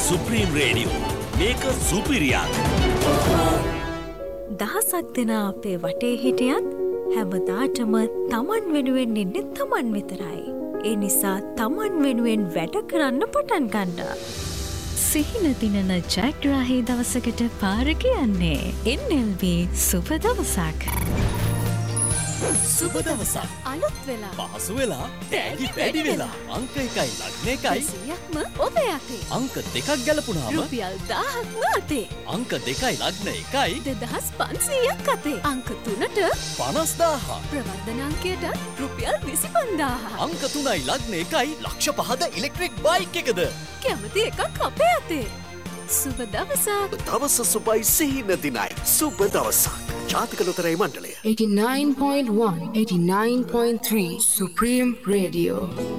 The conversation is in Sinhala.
සුප්‍රීම් රේඩියෝ මේක සුපිරියක්. දහසක් දෙනා අපේ වටේ හිටියත් හැමදාටම තමන් වෙනුවෙන් ඉන්නේ තමන් විතරයි. ඒ නිසා තමන් වෙනුවෙන් වැඩ කරන්න පටන් ගන්න. සිහින දිනන ජයග්‍රාහී දවසකට පාර කියන්නේ NLB සුබ දවසක්. සුබ දවසක් අලුත් වෙලා පහසු වෙලා තෑගි වැඩි වෙලා අංක 1යි ලග්න 1යි 100ක්ම ඔබ යතේ. අංක 2ක් ගැලපුණාම රුපියල් 1000ක්ම අතේ. අංක 2යි ලග්න 1යි 2500ක් අතේ. අංක 3ට 50000 ප්‍රවර්ධන අංකයට රුපියල් 25000. අංක 3යි ලග්න 1යි ලක්ෂ 5ද ඉලෙක්ට්‍රික් බයික් එකද කැමති එකක් අපේ අතේ. සුබ දවසක්. දවස සුබයි සිහින දිනයි සුබ දවසක්. ජාතික ලොතරැයි මණ්ඩලය 89.1 89.3 Supreme Radio